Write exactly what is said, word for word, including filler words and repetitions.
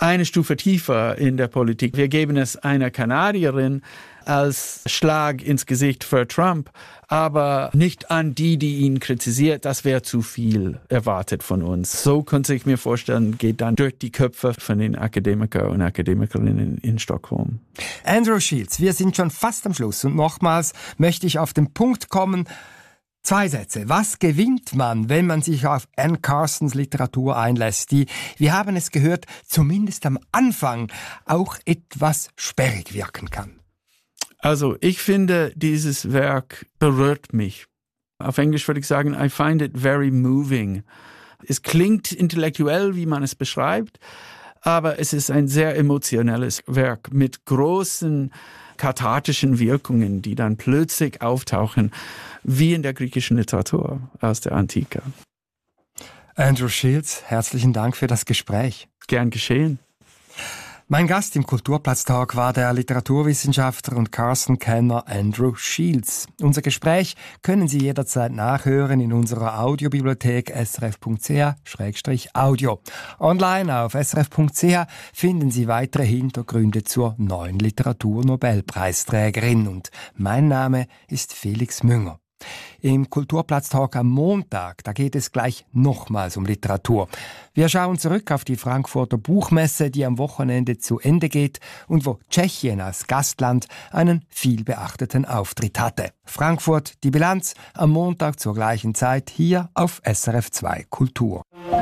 eine Stufe tiefer in der Politik. Wir geben es einer Kanadierin als Schlag ins Gesicht für Trump, aber nicht an die, die ihn kritisiert. Das wäre zu viel erwartet von uns. So könnte ich mir vorstellen, geht dann durch die Köpfe von den Akademiker und Akademikerinnen in Stockholm. Andrew Shields, wir sind schon fast am Schluss und nochmals möchte ich auf den Punkt kommen. Zwei Sätze. Was gewinnt man, wenn man sich auf Anne Carsons Literatur einlässt, die, wir haben es gehört, zumindest am Anfang auch etwas sperrig wirken kann? Also ich finde, dieses Werk berührt mich. Auf Englisch würde ich sagen, I find it very moving. Es klingt intellektuell, wie man es beschreibt, aber es ist ein sehr emotionelles Werk mit großen kathartischen Wirkungen, die dann plötzlich auftauchen, wie in der griechischen Literatur aus der Antike. Andrew Shields, herzlichen Dank für das Gespräch. Gern geschehen. Mein Gast im Kulturplatztalk war der Literaturwissenschaftler und Carson-Kenner Andrew Shields. Unser Gespräch können Sie jederzeit nachhören in unserer Audiobibliothek s r f punkt c h slash audio. Online auf s r f punkt c h finden Sie weitere Hintergründe zur neuen Literaturnobelpreisträgerin. Und mein Name ist Felix Münger. Im Kulturplatztalk am Montag, da geht es gleich nochmals um Literatur. Wir schauen zurück auf die Frankfurter Buchmesse, die am Wochenende zu Ende geht und wo Tschechien als Gastland einen vielbeachteten Auftritt hatte. Frankfurt, die Bilanz, am Montag zur gleichen Zeit hier auf S R F zwei Kultur.